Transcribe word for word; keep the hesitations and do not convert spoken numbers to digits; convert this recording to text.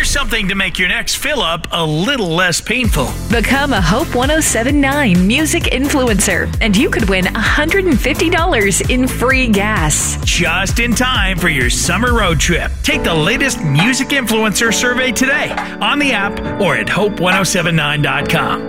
something to make your next fill-up a little less painful. Become a Hope one oh seven point nine music influencer, and you could win one hundred fifty dollars in free gas. Just in time for your summer road trip. Take the latest music influencer survey today on the app or at hope ten seventy-nine dot com.